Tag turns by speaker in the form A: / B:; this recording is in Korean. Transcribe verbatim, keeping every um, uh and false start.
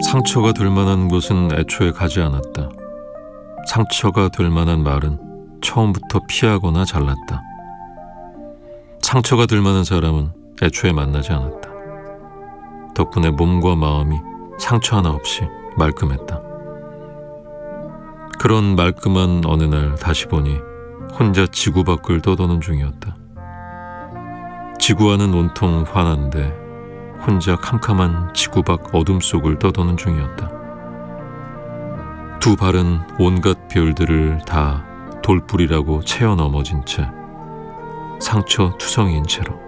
A: 상처가 될 만한 곳은 애초에 가지 않았다. 상처가 될 만한 말은 처음부터 피하거나 잘랐다. 상처가 될 만한 사람은 애초에 만나지 않았다. 덕분에 몸과 마음이 상처 하나 없이 말끔했다. 그런 말끔한 어느 날 다시 보니 혼자 지구 밖을 떠도는 중이었다. 지구와는 온통 환한데 혼자 캄캄한 지구 밖 어둠 속을 떠도는 중이었다. 두 발은 온갖 별들을 다 돌뿌리라고 채워 넘어진 채 상처 투성이인 채로